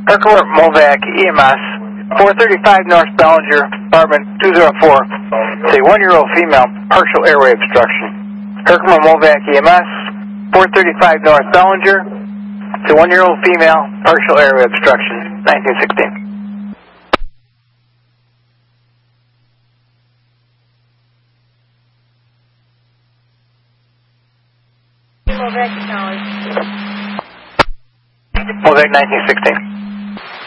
Herkimer Movac EMS, 435 North Bellinger, apartment 204. It's a 1-year-old female, partial airway obstruction. Herkimer Movac EMS, 435 North Bellinger. It's a 1-year-old female, partial airway obstruction, 1916. Movac acknowledged. Movac 1916.